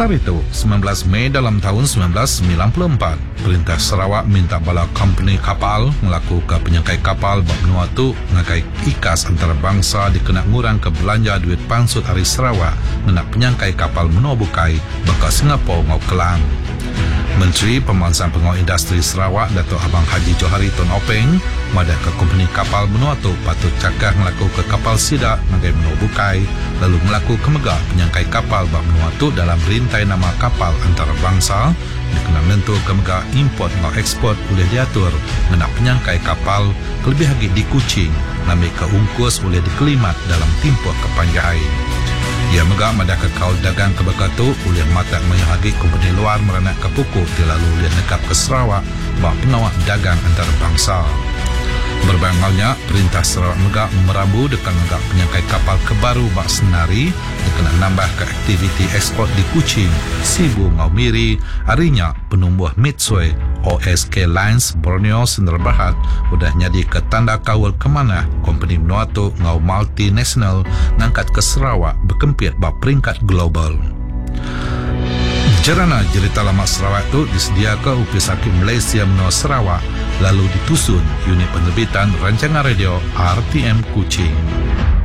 Dasar itu, 19 Mei dalam tahun 1994, Perintah Sarawak minta bala company kapal melaku ke penyangkai kapal bab menua tu ngakai ikas antarabangsa dikena ngurang ke belanja duit pansut hari Sarawak menak penyangkai kapal menua bukai baka Singapura ngau Kelang. Menteri Pemangsan Pengawal Industri Sarawak Datuk Abang Haji Johari Tun Openg madah ke company kapal menua tu patut cakap melaku ke kapal sidak ngagai menua bukai lalu melaku ke megak penyangkai kapal bab menua tu dalam rintai nama kapal antarabangsa dikena menentu ke megak import ngau ekspor boleh diatur menak penyangkai kapal kelebih lagi di Kuching ngambil ke ungkus boleh dikelimat dalam timpuh kepanjai. Ia megak madah ke kaul dagang ke bekatu oleh mata menyahagi company luar meranak ke pukul dilalu oleh nekap ke Sarawak bahawa pengawal dagang antarabangsa. Berbangalnya, Perintah Sarawak megak merabu dekat megak penyangkai kapal kebaru bak senari dikena nambah ke aktiviti ekspor di Kuching, Sibu ngau Miri, harinya penumbuh Mitsui OSK Lines Borneo Sdn Bhd udah nyadi ke tanda kawal kemana company menua tu ngau multinational ngangkat ke Sarawak berkempit bak peringkat global. Jerana cerita lama Sarawak itu disediakan Upis Hakim Malaysia menua Sarawak lalu ditusun unit penerbitan rancangan radio RTM Kuching.